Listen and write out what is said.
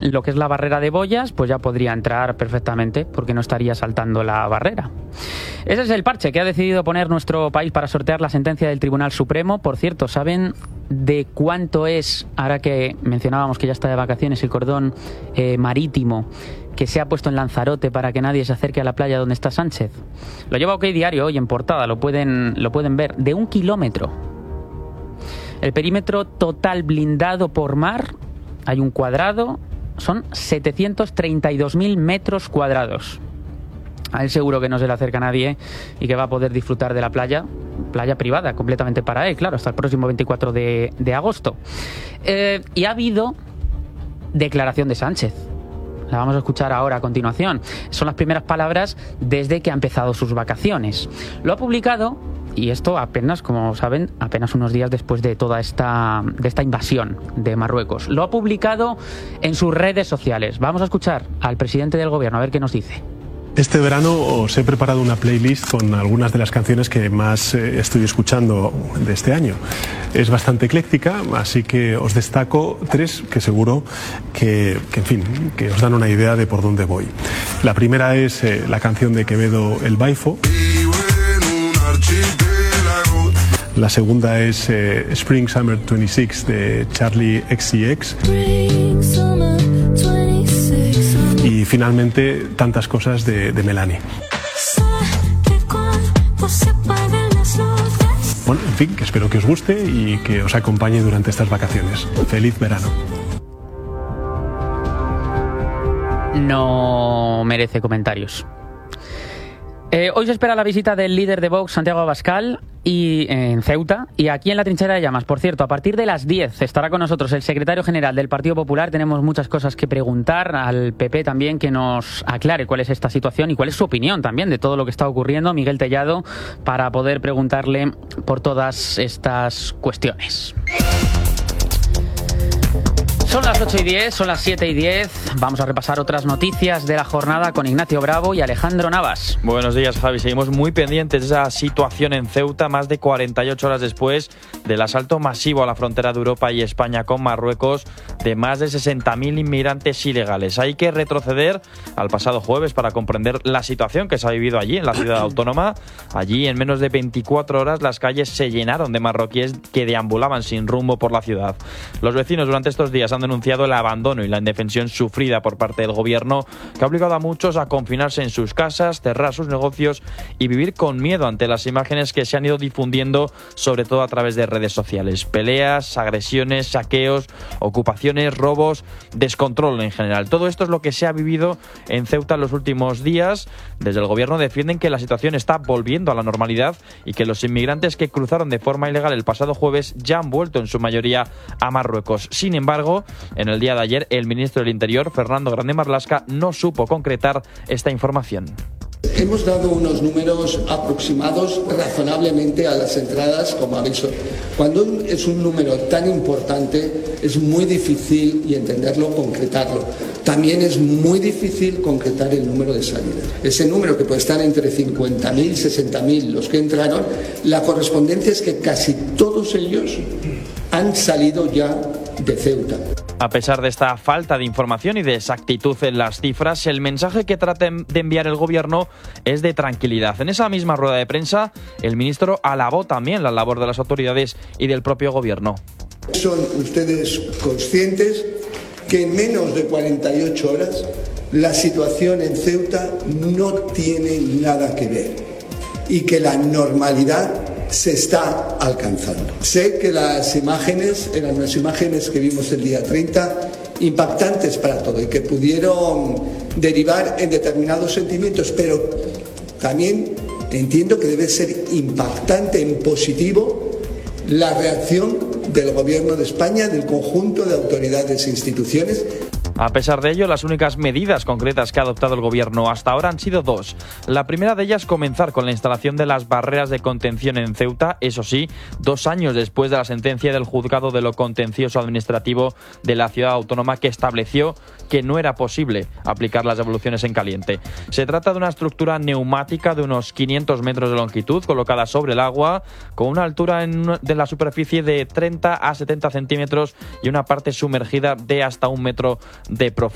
lo que es la barrera de boyas, pues ya podría entrar perfectamente, porque no estaría saltando la barrera. Ese es el parche que ha decidido poner nuestro país para sortear la sentencia del Tribunal Supremo. Por cierto, ¿saben de cuánto es, ahora que mencionábamos que ya está de vacaciones, el cordón marítimo que se ha puesto en Lanzarote para que nadie se acerque a la playa donde está Sánchez? Lo lleva OK Diario hoy en portada, lo pueden ver, de 1 kilómetro. El perímetro total blindado por mar, hay un cuadrado, son 732.000 metros cuadrados. A él seguro que no se le acerca a nadie y que va a poder disfrutar de la playa privada, completamente para él, claro, hasta el próximo 24 de agosto. Y ha habido declaración de Sánchez. La vamos a escuchar ahora a continuación. Son las primeras palabras desde que ha empezado sus vacaciones. Lo ha publicado, y esto apenas, como saben, apenas unos días después de toda esta invasión de Marruecos. Lo ha publicado en sus redes sociales. Vamos a escuchar al presidente del gobierno a ver qué nos dice. Este verano os he preparado una playlist con algunas de las canciones que más estoy escuchando de este año. Es bastante ecléctica, así que os destaco 3 que seguro que os dan una idea de por dónde voy. La primera es la canción de Quevedo, El Baifo. La segunda es Spring Summer 26 de Charlie XCX. Y finalmente, Tantas cosas de Melanie. Bueno, en fin, que espero que os guste y que os acompañe durante estas vacaciones. ¡Feliz verano! No merece comentarios. Hoy se espera la visita del líder de Vox, Santiago Abascal, en Ceuta, y aquí en la Trinchera de Llamas. Por cierto, a partir de las 10 estará con nosotros el secretario general del Partido Popular. Tenemos muchas cosas que preguntar al PP también, que nos aclare cuál es esta situación y cuál es su opinión también de todo lo que está ocurriendo, Miguel Tellado, para poder preguntarle por todas estas cuestiones. Son las 8:10, son las 7:10. Vamos a repasar otras noticias de la jornada con Ignacio Bravo y Alejandro Navas. Buenos días, Javi. Seguimos muy pendientes de esa situación en Ceuta, más de 48 horas después del asalto masivo a la frontera de Europa y España con Marruecos de más de 60.000 inmigrantes ilegales. Hay que retroceder al pasado jueves para comprender la situación que se ha vivido allí, en la ciudad autónoma. Allí, en menos de 24 horas, las calles se llenaron de marroquíes que deambulaban sin rumbo por la ciudad. Los vecinos durante estos días han denunciado el abandono y la indefensión sufrida por parte del gobierno, que ha obligado a muchos a confinarse en sus casas, cerrar sus negocios y vivir con miedo ante las imágenes que se han ido difundiendo, sobre todo a través de redes sociales. Peleas, agresiones, saqueos, ocupaciones, robos, descontrol en general. Todo esto es lo que se ha vivido en Ceuta en los últimos días. Desde el gobierno defienden que la situación está volviendo a la normalidad y que los inmigrantes que cruzaron de forma ilegal el pasado jueves ya han vuelto en su mayoría a Marruecos. Sin embargo, en el día de ayer, el ministro del Interior, Fernando Grande Marlaska, no supo concretar esta información. Hemos dado unos números aproximados razonablemente a las entradas como aviso. Cuando es un número tan importante, es muy difícil y entenderlo, concretarlo. También es muy difícil concretar el número de salidas. Ese número, que puede estar entre 50.000 y 60.000 los que entraron, la correspondencia es que casi todos ellos han salido ya de Ceuta. A pesar de esta falta de información y de exactitud en las cifras, el mensaje que trata de enviar el gobierno es de tranquilidad. En esa misma rueda de prensa, el ministro alabó también la labor de las autoridades y del propio gobierno. ¿Son ustedes conscientes que en menos de 48 horas la situación en Ceuta no tiene nada que ver y que la normalidad se está alcanzando? Sé que las imágenes eran unas imágenes que vimos el día 30, impactantes para todo y que pudieron derivar en determinados sentimientos, pero también entiendo que debe ser impactante en positivo la reacción del Gobierno de España, del conjunto de autoridades e instituciones. A pesar de ello, las únicas medidas concretas que ha adoptado el gobierno hasta ahora han sido 2. La primera de ellas, comenzar con la instalación de las barreras de contención en Ceuta, eso sí, 2 años después de la sentencia del juzgado de lo contencioso administrativo de la ciudad autónoma, que estableció que no era posible aplicar las devoluciones en caliente. Se trata de una estructura neumática de unos 500 metros de longitud, colocada sobre el agua, con una altura de la superficie de 30 a 70 centímetros y una parte sumergida de hasta 1 metro de profundidad.